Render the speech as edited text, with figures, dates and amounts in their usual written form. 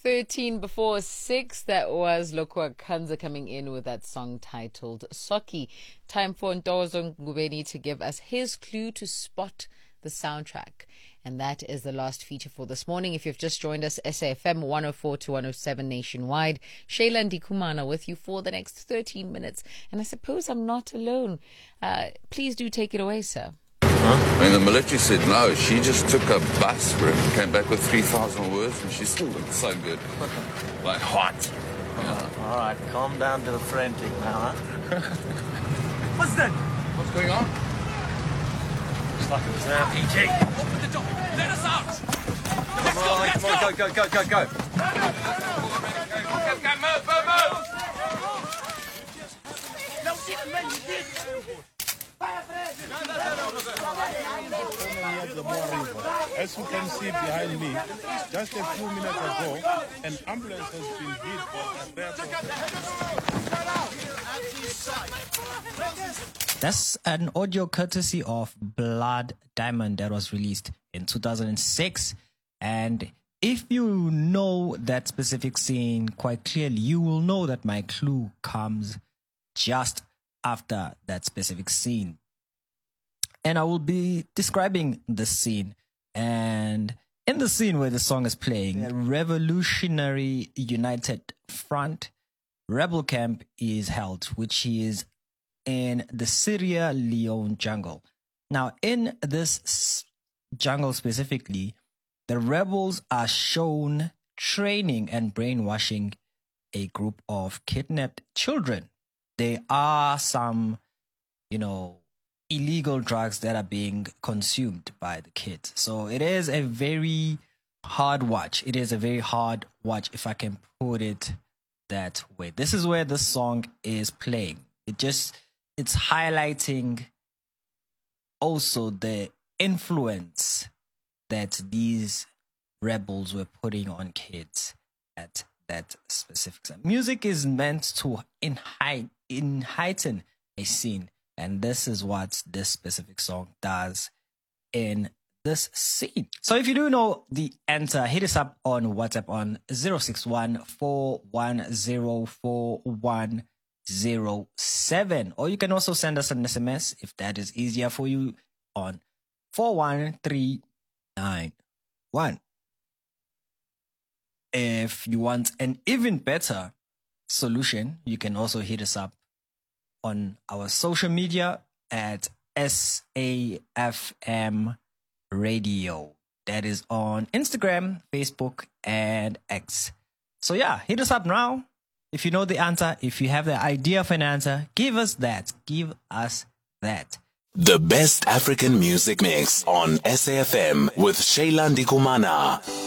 13 before 6. That was Lokua Kanza coming in with that song titled Soki. Time for Ntozo Ngubeni to give us his clue to spot the soundtrack. And that is the last feature for this morning. If you've just joined us, SAFM 104 to 107 nationwide. Shayla Ndikumana with you for the next 13 minutes. And I suppose I'm not alone. Please do take it away, sir. When the military said no, she just took a bus, bro, came back with 3,000 words, and she still looked so good. Like hot. All right, calm down to the frantic now, huh? What's that? What's going on? Looks like it's PG. Open the door. Let us out. Come on, go. Go, move. As you can see behind me, just a few minutes ago, an ambulance has been hit by a That's an audio courtesy of Blood Diamond that was released in 2006. And if you know that specific scene quite clearly, you will know that my clue comes just after that specific scene. And I will be describing the scene. And in the scene where the song is playing, the Revolutionary United Front rebel camp is held, which is in the Sierra Leone jungle. Now, in this jungle specifically, the rebels are shown training and brainwashing a group of kidnapped children. There are some, illegal drugs that are being consumed by the kids. So it is a very hard watch. It is a very hard watch, if I can put it that way. This is where the song is playing. It's highlighting also the influence that these rebels were putting on kids at that specific time. Music is meant to heighten a scene. And this is what this specific song does in this scene. So if you do know the answer, hit us up on WhatsApp on 061-410-4107. Or you can also send us an SMS if that is easier for you on 41391. If you want an even better solution, you can also hit us up on our social media at SAFM Radio. That is on Instagram, Facebook, and X. So yeah, hit us up now. If you know the answer, if you have the idea of an answer, give us that. Give us that. The best African music mix on SAFM with Shayla Ndikumana.